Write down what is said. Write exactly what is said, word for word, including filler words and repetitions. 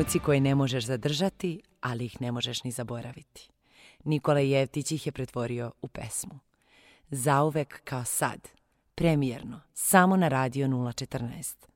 trenuci koje ne možeš zadržati, ali ih ne možeš ni zaboraviti. Nikola Jevtić ih je pretvorio u pesmu. Zauvek kao sad, premijerno, samo na Radio nula četrnaest.